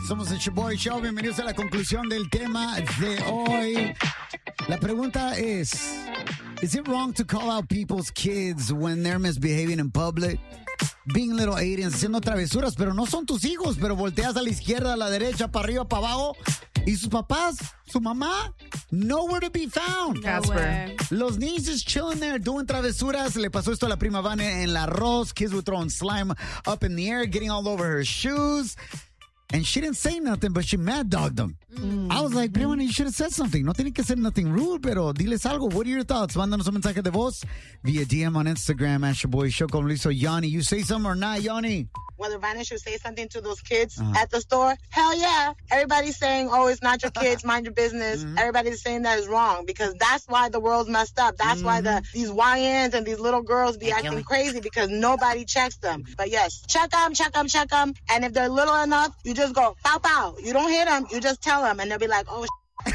Somos el Show Show. Bienvenidos a la conclusión del tema de hoy. La pregunta es it wrong to call out people's kids when they're misbehaving in public? Being little aliens, haciendo travesuras, pero no son tus hijos, pero volteas a la izquierda, a la derecha, para arriba, para abajo, y sus papás, su mamá, nowhere to be found. Casper. Los niños just chilling there, doing travesuras. Le pasó esto a la prima Vane en la arroz. Kids were throwing slime up in the air, getting all over her shoes. And she didn't say nothing, but she mad dogged them. I was like, prima, you should have said something. No tiene que ser nothing rude, pero diles algo. What are your thoughts? Mándanos un mensaje de voz via DM on Instagram at your boy Show con Luis o Yanni. You say something or not, Yanni? Whether Vanna should say something to those kids at the store, hell yeah. Everybody's saying, oh, it's not your kids, mind your business. Everybody's saying that is wrong because that's why the world's messed up. That's why these YNs and these little girls be acting crazy because nobody checks them. But yes, check them. And if they're little enough, you just go, pow, pow. You don't hit them. You just tell them. And they'll be like, oh,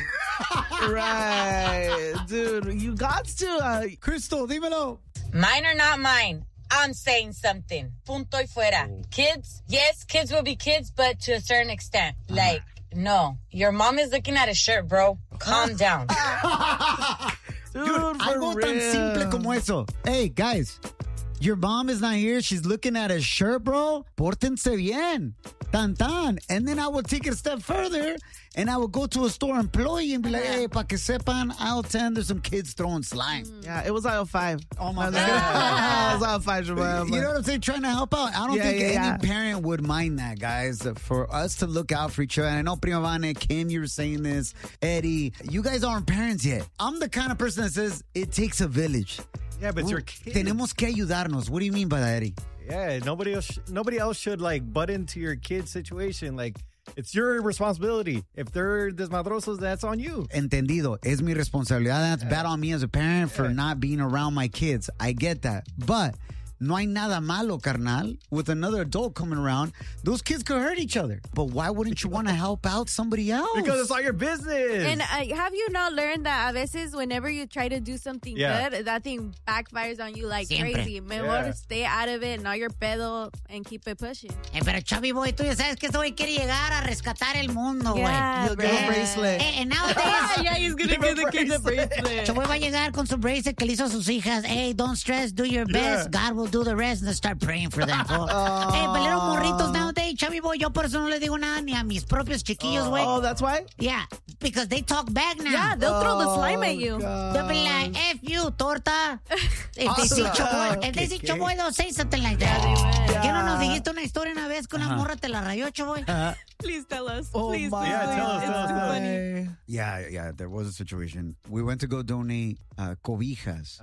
Right. Dude, you got to. Crystal, dímelo. Mine or not mine, I'm saying something. Punto y fuera. Kids, yes, kids will be kids, but to a certain extent. Like, no. Your mom is looking at a shirt, bro. Calm down. Dude, Algo for tan real. simple como eso. Hey, guys, your mom is not here. She's looking at a shirt, bro. Pórtense bien. Tan, tan. And then I would take it a step further, and I would go to a store employee and be like, hey, pa que sepan, aisle 10, there's some kids throwing slime. Yeah, it was aisle 5. Oh, my It God. was aisle 5, Jamal. You know what I'm saying? Trying to help out. I don't think any parent would mind that, guys. For us to look out for each other. And I know Prima Vane, Kim, you were saying this. Eddie, you guys aren't parents yet. I'm the kind of person that says it takes a village. Yeah, but it's your kid. Tenemos que ayudarnos. What do you mean by that, Eddie? Yeah, nobody else should like butt into your kid's situation. Like, it's your responsibility. If they're desmadrosos, that's on you. Entendido. Es mi responsabilidad. That's bad on me as a parent for not being around my kids. I get that. But no hay nada malo, carnal, with another adult coming around. Those kids could hurt each other. But why wouldn't you want to help out somebody else? Because it's all your business. And have you not learned that a veces whenever you try to do something good, that thing backfires on you like crazy? Mejor stay out of it, not your pedo, and keep it pushing. Pero Chubby Boy, tú ya sabes que este güey quiere llegar a rescatar el mundo, güey. Yeah, You'll get a bracelet. And nowadays, Yeah, he's gonna give the kid the bracelet. Chubby va a llegar con su bracelet que le hizo a sus hijas. Hey, don't stress, do your best. God will do the rest. And start praying for them. Hey, but little morritos nowadays, Chubby Boy, yo por eso no le digo nada ni a mis propios chiquillos, güey. Oh, that's why? Yeah, because they talk back now. Yeah, they'll throw the slime at you. They'll be like, F you, torta. If they see Choboy, they'll say something like that. ¿Qué no nos dijiste una historia una vez que una morra te la rayó, Choboy? Please tell us. Oh, please, my. please, Yeah, please. tell us, It's tell us, too tell us. funny. Yeah, there was a situation. We went to go donate cobijas.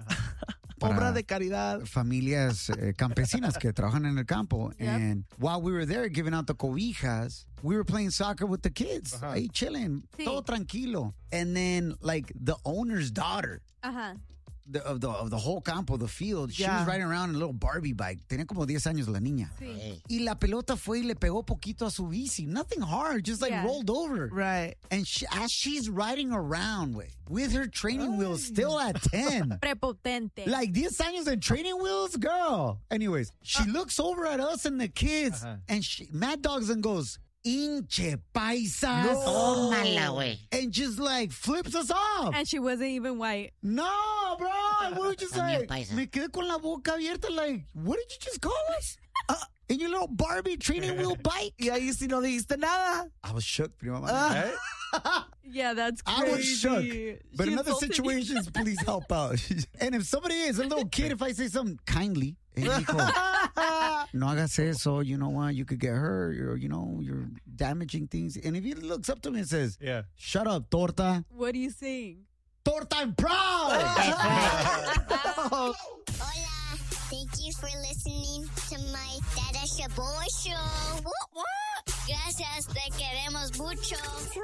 Obra de caridad. Familias campesinas que trabajan en el campo. And while we were there giving out the cobijas, we were playing soccer with the kids. Ahí chilling, Sí. todo tranquilo. And then, like, the owner's daughter Ajá. of the whole campo, the field, she Yeah. was riding around in a little Barbie bike. Tenía como 10 años la niña. Sí. Y la pelota fue y le pegó poquito a su bici. Nothing hard, just like Yeah. rolled over. Right. And as she's riding around, with her training wheels still at 10. Prepotente. Like 10 años and training wheels, girl. Anyways, she looks over at us and the kids, and she mad dogs and goes, "Inche paisas," Tómala, güey. and just like flips us off. And she wasn't even white. No, bro. And we were just También like, paisa. me quedé con la boca abierta, like, what did you just call us? In your little Barbie training wheel bike? Y ahí sí no dijiste nada. I was shook, prima. Right? Yeah, that's crazy. I was shook. But She in other insulted you. situations, please help out. And if somebody is a little kid, if I say something kindly, hey, mijo, no hagas eso, you know what, you could get hurt, or, you know, you're damaging things. And if he looks up to me and says, Yeah. shut up, torta. What are you saying? Torta, I'm proud. Hola, thank you for listening to my Dada Shaboy Show. Gracias, te queremos mucho.